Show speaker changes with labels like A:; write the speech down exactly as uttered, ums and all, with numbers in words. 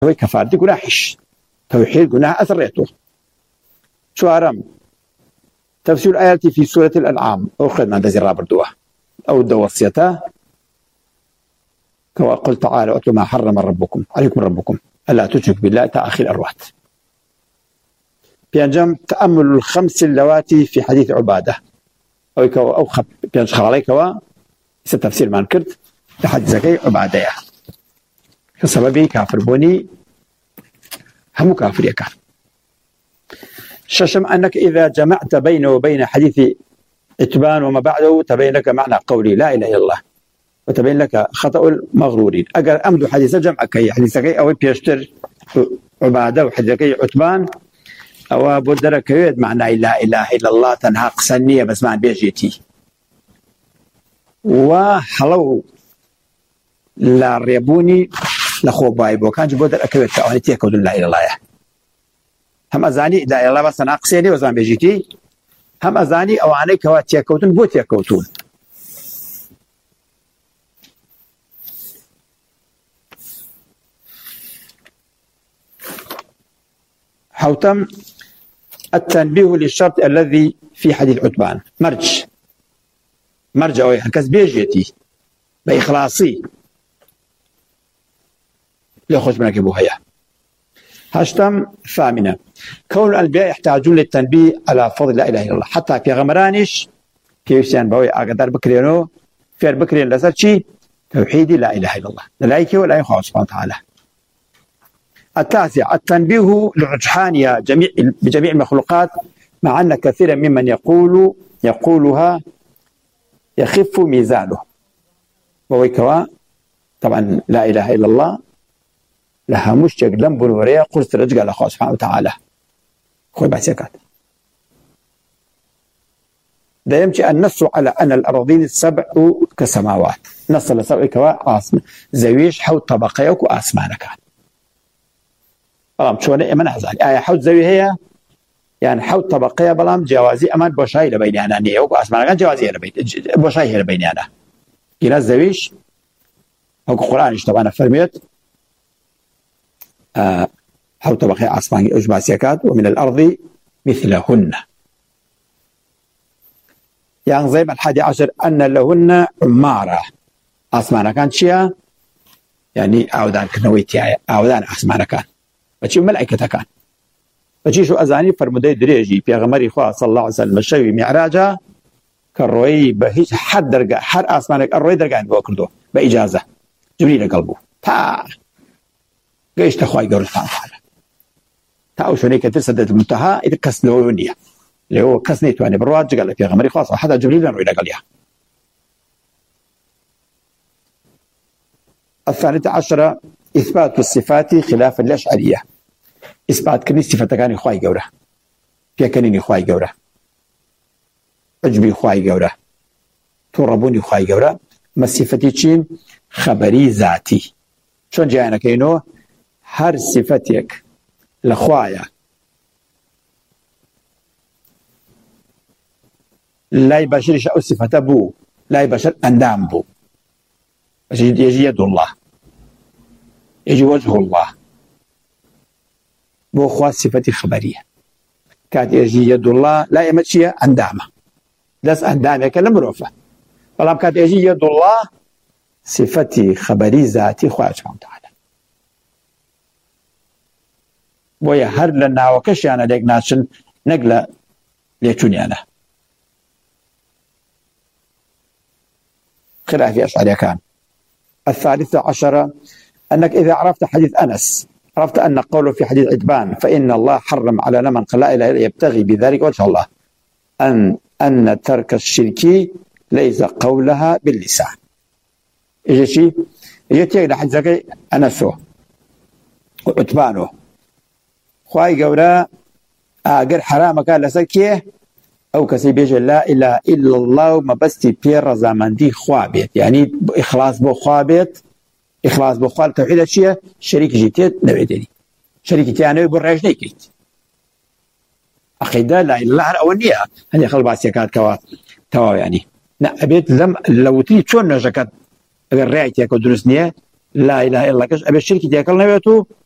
A: هو كفارة جناحش توحيد جناح أثريته. شوارم تفسير الآيات في سورة الأنعام أخذ من ذي الرابردوة أو الدوسيته كما قل تعالى أتلوا ما حرم ربكم عليكم ربكم ألا تشرك بالله تأخير الأروات. بينجم تأمل الخمس اللواتي في حديث عبادة أو كوا أو خب بينشخر عليك كوا ستفسير ما نكرت لحد زكي عبادة كسببي كافر بوني هم كافر يكا. ششم أنك إذا جمعت بينه وبين حديث إتبان وما بعده تبين لك معنى قولي لا إله إلا الله وتبين لك خطأ المغرورين. أجر أمد حديث جمعك حديثك أو بيشتر عبادة وحديثك عتبان أو بدرك يد معنى لا إله إلا الله تنهاق سنية بس مع بيجيتي وحلو لا ريبوني لخوبايب وكان جبودر أكيد تأوني تيكود لا إله إلا الله هم أزاني لا إله إلا الله بس ناقصيني وزمان بيجيتي هم أزاني أو عني كوات يكوتون بوت يكوتون. حوتم التنبيه للشرط الذي في حديث عتبان مرج مرج أو يحكس بيجيتي بإخلاصي يخرج منك بوهية. هشتم ثامنة كون الأنبياء يحتاجون للتنبيه على فضل لا إله إلا الله حتى في غمرانش كيفسيان بوي أقدر بكرينو في بكرين لساتشي توحيد لا إله إلا الله لا ولا يخاف سبحانه وتعالى. التاسع التنبيه للرجحانية جميع بجميع المخلوقات مع أن كثيرا ممن يقول يقولها يخف ميزانه وويكوا طبعا لا إله إلا الله لها مشتق لنب وريا قلت رجع لأخوة سبحانه وتعالى خوي بعسكات. ده يمشي النص على أن الأراضين السبع كسماوات نص لسبع كوا عاصم زويش حوت طبقية وآسمان كان بلام شون إيمان هزال آية حوت زوي هي يعني حوت طبقية بلام جوازي أمان بوشاي لبيني أنا نية وآسمان كان جوازي لبين بوشاي لبيني أنا إلى الزويش هو القرآن طبعا فرميت آه حوت طبقية آسمان أجمع سيكات ومن الأرض مثلهن يعني زي ما الحادي عشر أن لهن عمارة أسمانا كان شيئا يعني أودان كنويتي أودان أسمانا كان بشي ملائكة كان بشي شو أزاني فرمودي دريجي في غمري خواه صلى الله عليه وسلم الشيء معراجة كالروي بهيج حد درقاء حد أسمانا الروي درقاء بوكردو بإجازة جبريل قلبه تا قيش تخواي قول سبحانه وتعالى تا وشوني كتير سدد المنتهى إذا كسلونية اللي هو كسنيت يعني بالرواج قال لك يا غمري خاصة حتى جبريل نروي قال لها. الثالثة عشرة إثبات الصفات خلافا للأشعرية إثبات كني صفة كان إخواي جورة في كنني إخواي جورة عجبي إخواي جورة تربوني إخواي جورة ما صفتي تشين خبري ذاتي شون جاينا كينو هر صفتك لخوايا لا يباشر شيء صفة بو لا يباشر أندام بو يجي يد الله يجي وجه الله بو خواص صفتي خبرية كانت يجي يد الله لا يمشي أندامه لس أندامه كلام رفع فلما كانت يجي يد الله صفتي خبري ذاتي خواه سبحانه وتعالى بويا هر لنا وكش أنا ليك ناشن نقل ليتوني أنا خلاف أشعرية كان. الثالثة عشرة أنك إذا عرفت حديث أنس عرفت أن قوله في حديث عتبان فإن الله حرم على من قال لا إله إلا يبتغي بذلك وجه الله أن أن ترك الشرك ليس قولها باللسان. إيش شيء يجي لحد ذاك أنسه وعتبانه خواي قولا أجر حرام قال لسكيه أو كسي بيجي لا إله إلا الله ما بستي بير زمان دي خوابت يعني إخلاص بو خوابت إخلاص بو خواب توحيد الشيء شريك جيتيت نبعدني شريك تيانوي بالرجل نيكيت عقيدة لا إله إلا الله أولية هني خلوا باسيكات كوا توا يعني لا أبيت لم لو تي شون نجكت أجر رأيتي أكو درسنيه لا إله إلا الله كش أبي الشركة تياكل نبيتو